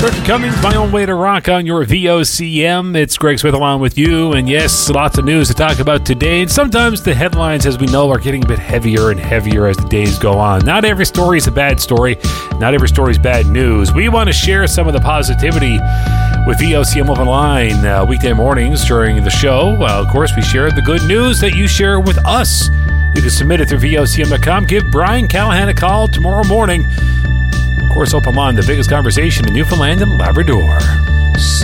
Burton Cummings, My Own Way to Rock on your VOCM. It's Greg Smith along with you, and yes, lots of news to talk about today. And sometimes the headlines, as we know, are getting a bit heavier and heavier as the days go on. Not every story is a bad story. Not every story is bad news. We want to share some of the positivity with VOCM Open Line weekday mornings during the show. Of course, we share the good news that you share with us. You can submit it through VOCM.com. Give Brian Callahan a call tomorrow morning. Of course, Open Line, the biggest conversation in Newfoundland and Labrador.